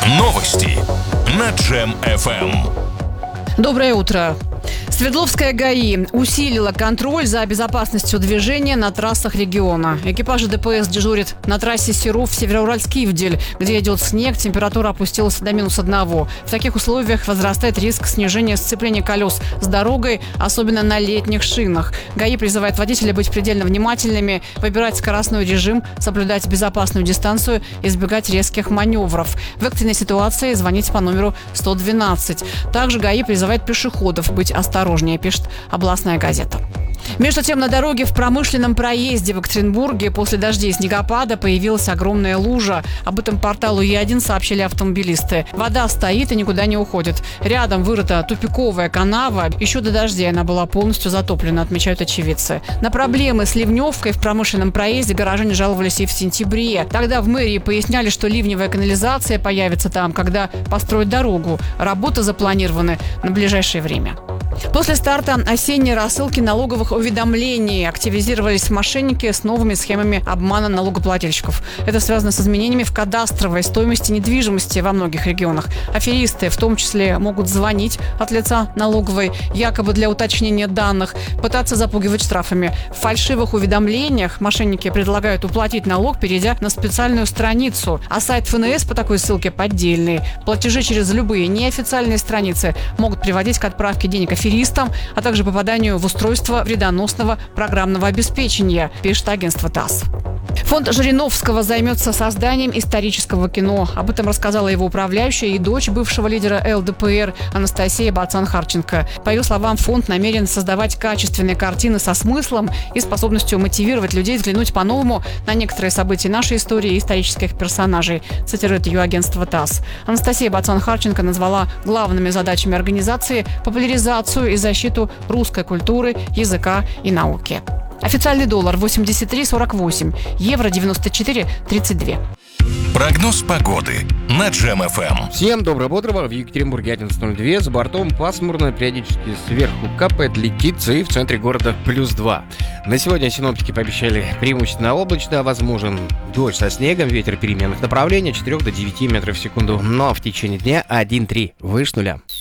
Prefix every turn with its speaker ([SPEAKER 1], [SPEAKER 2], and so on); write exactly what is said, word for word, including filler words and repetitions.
[SPEAKER 1] Новости на Джем эф эм.
[SPEAKER 2] Доброе утро. Свердловская ГАИ усилила контроль за безопасностью движения на трассах региона. Экипажи ДПС дежурят на трассе Серов-Североуральск-Ивдель, где идет снег, температура опустилась до минус одного. В таких условиях возрастает риск снижения сцепления колес с дорогой, особенно на летних шинах. ГАИ призывает водителей быть предельно внимательными, выбирать скоростной режим, соблюдать безопасную дистанцию, избегать резких маневров. В экстренной ситуации звонить по номеру сто двенадцать. Также ГАИ призывает пешеходов быть осторожнее, пишет областная газета. Между тем, на дороге в промышленном проезде в Екатеринбурге после дождей и снегопада появилась огромная лужа. Об этом порталу Е один сообщили автомобилисты. Вода стоит и никуда не уходит. Рядом вырыта тупиковая канава. Еще до дождей она была полностью затоплена, отмечают очевидцы. На проблемы с ливневкой в промышленном проезде горожане жаловались и в сентябре. Тогда в мэрии поясняли, что ливневая канализация появится там, когда построят дорогу. Работы запланированы на ближайшее время. После старта осенней рассылки налоговых уведомлений активизировались мошенники с новыми схемами обмана налогоплательщиков. Это связано с изменениями в кадастровой стоимости недвижимости во многих регионах. Аферисты в том числе могут звонить от лица налоговой, якобы для уточнения данных, пытаться запугивать штрафами. В фальшивых уведомлениях мошенники предлагают уплатить налог, перейдя на специальную страницу. А сайт эф эн эс по такой ссылке поддельный. Платежи через любые неофициальные страницы могут приводить к отправке денег аферистам, а также попаданию в устройство вредоносного программного обеспечения, пишет агентство ТАСС. Фонд Жириновского займется созданием исторического кино. Об этом рассказала его управляющая и дочь бывшего лидера эл дэ пэ эр Анастасия Бацан-Харченко. По ее словам, фонд намерен создавать качественные картины со смыслом и способностью мотивировать людей взглянуть по-новому на некоторые события нашей истории и исторических персонажей, цитирует ее агентство ТАСС. Анастасия Бацан-Харченко назвала главными задачами организации популяризацию и защиту русской культуры, языка и науки. Официальный доллар восемьдесят три сорок восемь, евро девяносто четыре тридцать два.
[SPEAKER 1] Прогноз погоды на Джем эф эм.
[SPEAKER 3] Всем доброго утра. В Екатеринбурге одиннадцать ноль два. За бортом пасмурно, периодически сверху капает, летит, и в центре города плюс два. На сегодня синоптики пообещали преимущественно облачно, возможен дождь со снегом, ветер переменных направлений от четырёх до девяти метров в секунду. Но в течение дня один-три выше нуля.